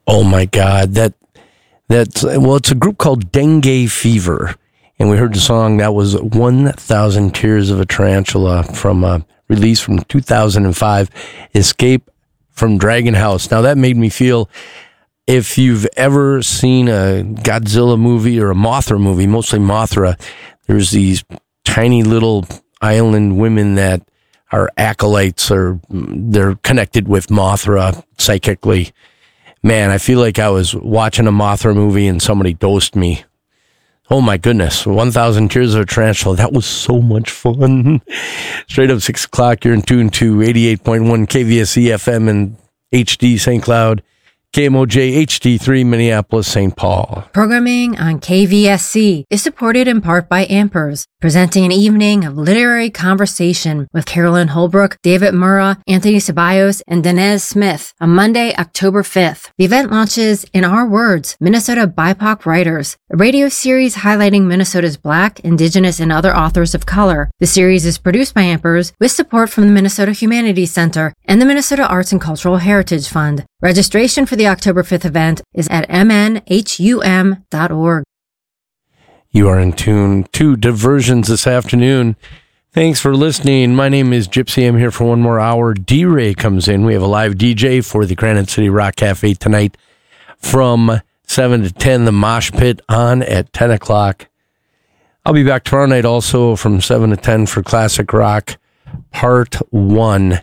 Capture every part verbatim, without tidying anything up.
Oh my God, that that's well, it's a group called Dengue Fever, and we heard the song that was one thousand Tears of a Tarantula from a release from two thousand five, Escape from Dragon House. Now that made me feel, if you've ever seen a Godzilla movie or a Mothra movie, mostly Mothra, there's these tiny little island women that are acolytes, or they're connected with Mothra psychically. Man, I feel like I was watching a Mothra movie and somebody dosed me. Oh my goodness, one thousand Tears of a Tarantula. That was so much fun. Straight up six o'clock, you're in tune to eighty-eight point one K V S E F M and H D Saint Cloud, K M O J H D three Minneapolis, Saint Paul. Programming on K V S C is supported in part by Ampers, presenting an evening of literary conversation with Carolyn Holbrook, David Murrah, Anthony Ceballos, and Denez Smith on Monday, October fifth. The event launches In Our Words, Minnesota B I P O C Writers, a radio series highlighting Minnesota's Black, Indigenous, and other authors of color. The series is produced by Ampers with support from the Minnesota Humanities Center and the Minnesota Arts and Cultural Heritage Fund. Registration for the October fifth event is at m n h u m dot org. You are in tune to Diversions this afternoon. Thanks for listening. My name is Gypsy. I'm here for one more hour. D-Ray comes in. We have a live D J for the Granite City Rock Cafe tonight from seven to ten. The Mosh Pit on at ten o'clock. I'll be back tomorrow night also from seven to ten for Classic Rock Part one.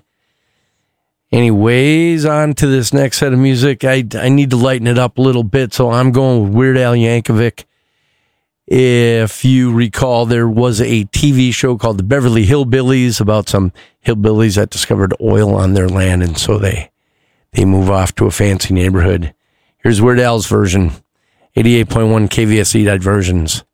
Anyways, on to this next set of music. I, I need to lighten it up a little bit, so I'm going with Weird Al Yankovic. If you recall, there was a T V show called The Beverly Hillbillies about some hillbillies that discovered oil on their land, and so they they move off to a fancy neighborhood. Here's Weird Al's version, eighty-eight point one K V S E Diversions.